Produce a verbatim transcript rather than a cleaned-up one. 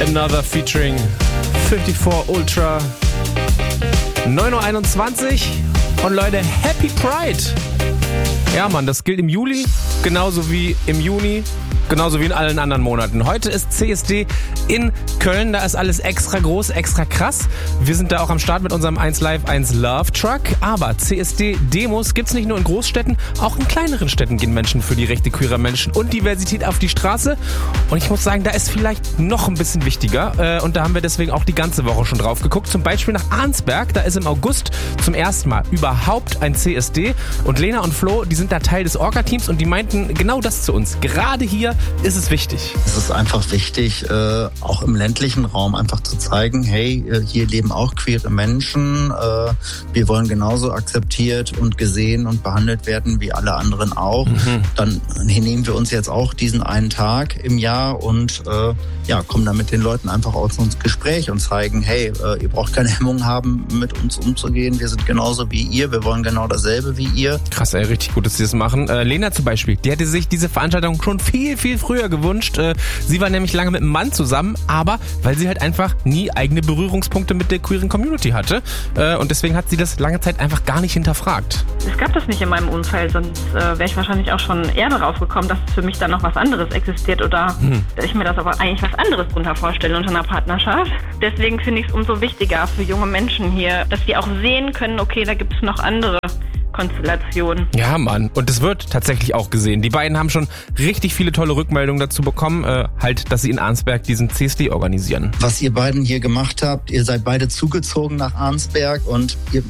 Another featuring fünfundfünfzig Ultra. neun Uhr einundzwanzig und Leute, Happy Pride! Ja Mann, das gilt im Juli genauso wie im Juni, genauso wie in allen anderen Monaten. Heute ist C S D in Köln, da ist alles extra groß, extra krass. Wir sind da auch am Start mit unserem eins Live eins Love Truck. Aber C S D-Demos gibt's nicht nur in Großstädten, auch in kleineren Städten gehen Menschen für die Rechte queerer Menschen und Diversität auf die Straße. Und ich muss sagen, da ist vielleicht noch ein bisschen wichtiger. Und da haben wir deswegen auch die ganze Woche schon drauf geguckt. Zum Beispiel nach Arnsberg, da ist im August zum ersten Mal überhaupt ein C S D. Und Lena und Flo, die sind da Teil des Orga-Teams und die meinten genau das zu uns. Gerade hier ist es wichtig. Es ist einfach wichtig, äh, auch im ländlichen Raum einfach zu zeigen, hey, hier leben auch queere Menschen. Äh, wir wollen genauso akzeptiert und gesehen und behandelt werden wie alle anderen auch. Mhm. Dann nehmen wir uns jetzt auch diesen einen Tag im Jahr und äh, ja, kommen dann mit den Leuten einfach aus ins Gespräch und zeigen, hey, äh, ihr braucht keine Hemmung haben, mit uns umzugehen. Wir sind genauso wie ihr. Wir wollen genau dasselbe wie ihr. Krass, ey, richtig gut, dass sie das machen. Äh, Lena zum Beispiel, die hätte sich diese Veranstaltung schon viel, viel früher gewünscht. Äh, sie war nämlich lange mit einem Mann zusammen, aber weil sie halt einfach nie eigene Berührungspunkte mit der queeren Community hatte. Äh, und deswegen hat sie das lange Zeit einfach gar nicht hinterfragt. Es gab das nicht in meinem Umfeld, sonst äh, wäre ich wahrscheinlich auch schon eher darauf gekommen, dass für mich dann noch was anderes existiert oder hm. dass ich mir das aber eigentlich was anderes drunter vorstelle unter einer Partnerschaft. Deswegen finde ich es umso wichtiger für junge Menschen hier, dass die auch sehen können, okay, da gibt es noch andere Konstellation. Ja, Mann. Und es wird tatsächlich auch gesehen. Die beiden haben schon richtig viele tolle Rückmeldungen dazu bekommen, äh, halt, dass sie in Arnsberg diesen C S D organisieren. Was ihr beiden hier gemacht habt, ihr seid beide zugezogen nach Arnsberg und ihr